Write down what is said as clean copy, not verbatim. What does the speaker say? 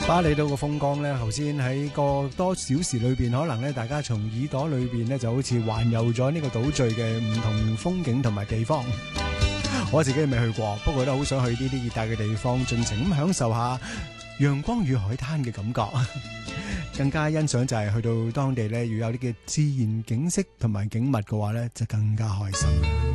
巴厘島個風光咧，頭先喺個多小時裏邊，可能咧大家從耳朵裏邊咧就好似環遊咗呢個島嶼嘅唔同風景同埋地方。我自己未去過，不過都好想去呢啲熱帶嘅地方，盡情咁享受下陽光與海灘嘅感覺。更加欣賞就係去到當地咧，如果有啲嘅自然景色同埋景物嘅話咧，就更加開心。